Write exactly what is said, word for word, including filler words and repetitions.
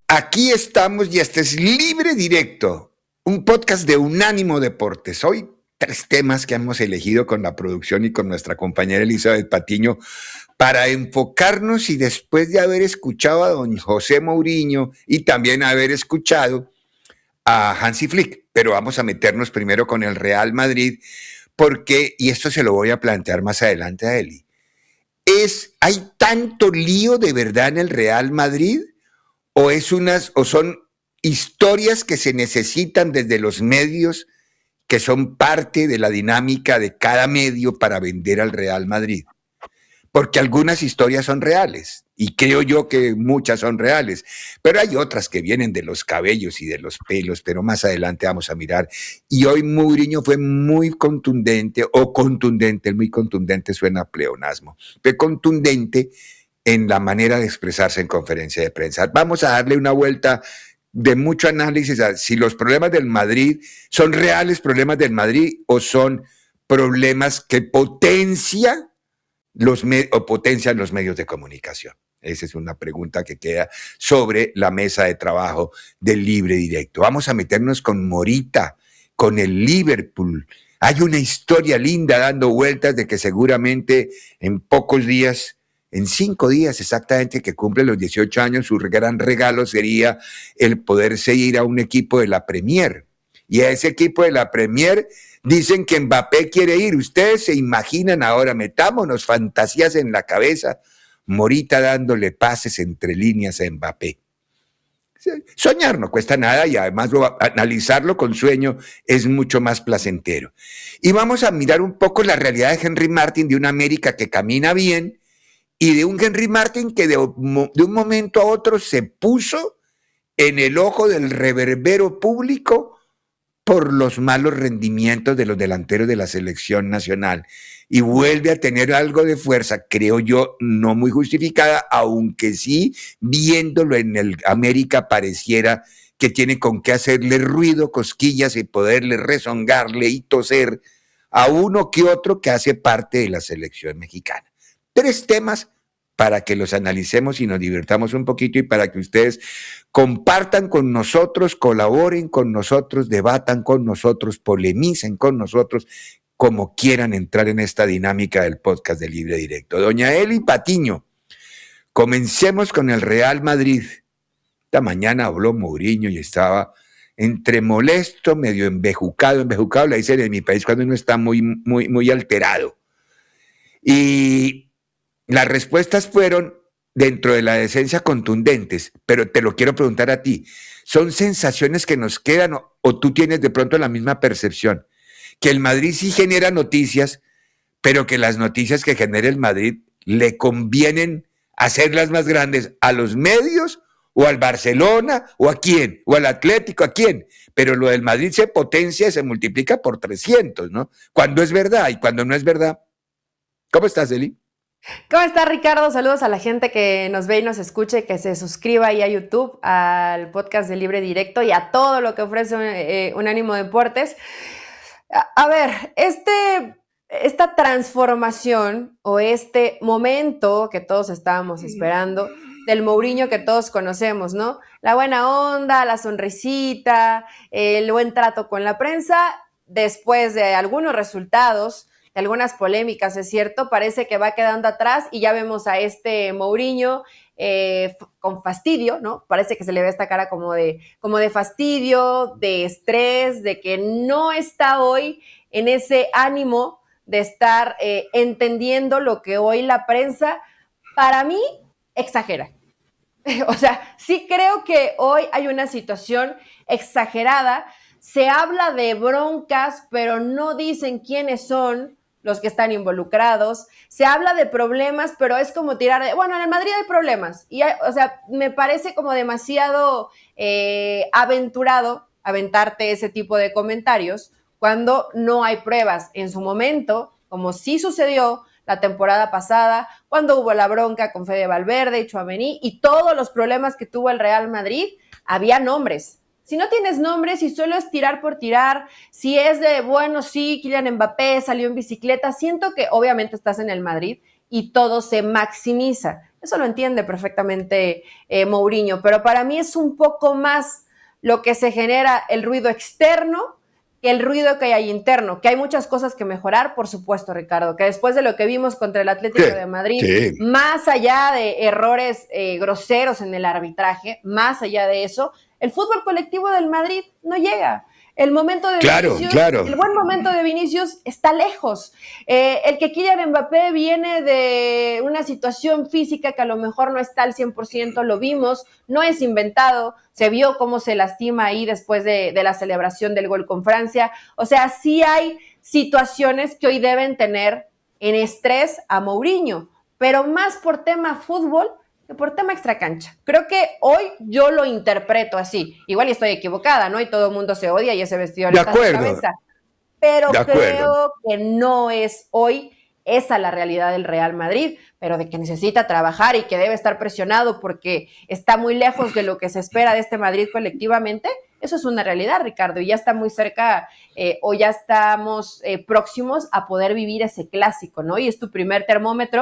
Aquí estamos y este es Libre Directo, un podcast de Unánimo Deportes. Hoy tres temas que hemos elegido con la producción y con nuestra compañera Elizabeth Patiño para enfocarnos y después de haber escuchado a don José Mourinho y también haber escuchado a Hansi Flick. Pero vamos a meternos primero con el Real Madrid porque, y esto se lo voy a plantear más adelante a Eli, es, ¿hay tanto lío de verdad en el Real Madrid? ¿O es unas, o son historias que se necesitan desde los medios, que son parte de la dinámica de cada medio para vender al Real Madrid? Porque algunas historias son reales, y creo yo que muchas son reales, pero hay otras que vienen de los cabellos y de los pelos, pero más adelante vamos a mirar. Y hoy Mourinho fue muy contundente, o contundente, muy contundente suena a pleonasmo, fue contundente en la manera de expresarse en conferencia de prensa. Vamos a darle una vuelta de mucho análisis a si los problemas del Madrid son reales problemas del Madrid o son problemas que potencia los me- o potencian los medios de comunicación. Esa es una pregunta que queda sobre la mesa de trabajo del Libre Directo. Vamos a meternos con Morita, con el Liverpool. Hay una historia linda dando vueltas de que seguramente en pocos días, en cinco días exactamente que cumple los dieciocho años, su gran regalo sería el poderse ir a un equipo de la Premier. Y a ese equipo de la Premier dicen que Mbappé quiere ir. Ustedes se imaginan ahora, metámonos fantasías en la cabeza, Morita dándole pases entre líneas a Mbappé. Soñar no cuesta nada y además lo, analizarlo con sueño es mucho más placentero. Y vamos a mirar un poco la realidad de Henry Martin, de una América que camina bien y de un Henry Martin que de, de un momento a otro se puso en el ojo del reverbero público por los malos rendimientos de los delanteros de la selección nacional y vuelve a tener algo de fuerza, creo yo, no muy justificada, aunque sí, viéndolo en el América pareciera que tiene con qué hacerle ruido, cosquillas y poderle rezongarle y toser a uno que otro que hace parte de la selección mexicana. Tres temas para que los analicemos y nos divirtamos un poquito y para que ustedes compartan con nosotros, colaboren con nosotros, debatan con nosotros, polemicen con nosotros, como quieran entrar en esta dinámica del podcast de Libre Directo. Doña Eli Patiño, comencemos con el Real Madrid. Esta mañana habló Mourinho y estaba entre molesto, medio embejucado, embejucado, la dicen en mi país cuando uno está muy, muy, muy alterado. Y las respuestas fueron dentro de la decencia contundentes, pero te lo quiero preguntar a ti, ¿son sensaciones que nos quedan o, o tú tienes de pronto la misma percepción? Que el Madrid sí genera noticias, pero que las noticias que genera el Madrid le convienen hacerlas más grandes a los medios o al Barcelona o a quién, o al Atlético, a quién, pero lo del Madrid se potencia y se multiplica por trescientos, ¿no? Cuando es verdad y cuando no es verdad. ¿Cómo estás, Eli? ¿Cómo está, Ricardo? Saludos a la gente que nos ve y nos escuche, que se suscriba ahí a YouTube, al podcast de Libre Directo y a todo lo que ofrece eh, Unánimo Deportes. A, a ver, este, esta transformación o este momento que todos estábamos esperando del Mourinho que todos conocemos, ¿no? La buena onda, la sonrisita, el buen trato con la prensa, después de algunos resultados, de algunas polémicas, es cierto, parece que va quedando atrás y ya vemos a este Mourinho eh, con fastidio, ¿no? Parece que se le ve esta cara como de, como de fastidio, de estrés, de que no está hoy en ese ánimo de estar eh, entendiendo lo que hoy la prensa, para mí, exagera. O sea, sí creo que hoy hay una situación exagerada. Se habla de broncas, pero no dicen quiénes son los que están involucrados. Se habla de problemas, pero es como tirar de, bueno, en el Madrid hay problemas. Y hay, o sea, me parece como demasiado eh, aventurado aventarte ese tipo de comentarios cuando no hay pruebas. En su momento, como sí sucedió la temporada pasada, cuando hubo la bronca con Fede Valverde y Tchouaméni y todos los problemas que tuvo el Real Madrid, había nombres. Si no tienes nombres y solo es tirar por tirar, si es de, bueno, sí, Kylian Mbappé salió en bicicleta, siento que obviamente estás en el Madrid y todo se maximiza. Eso lo entiende perfectamente eh, Mourinho, pero para mí es un poco más lo que se genera el ruido externo que el ruido que hay interno, que hay muchas cosas que mejorar, por supuesto, Ricardo, que después de lo que vimos contra el Atlético Sí, de Madrid, sí. más allá de errores eh, groseros en el arbitraje, más allá de eso, el fútbol colectivo del Madrid no llega. El momento de Claro, Vinicius, claro. el buen momento de Vinicius está lejos. Eh, el que Kylian Mbappé viene de una situación física que a lo mejor no está al cien por ciento, lo vimos, no es inventado, se vio cómo se lastima ahí después de, de la celebración del gol con Francia. O sea, sí hay situaciones que hoy deben tener en estrés a Mourinho, pero más por tema fútbol que por tema extracancha. Creo que hoy yo lo interpreto así. Igual y estoy equivocada, ¿no? Y todo el mundo se odia y ese vestido le está en la cabeza. Pero creo que no es hoy esa la realidad del Real Madrid, pero de que necesita trabajar y que debe estar presionado porque está muy lejos de lo que se espera de este Madrid colectivamente, eso es una realidad, Ricardo, y ya está muy cerca eh, o ya estamos eh, próximos a poder vivir ese clásico, ¿no? Y es tu primer termómetro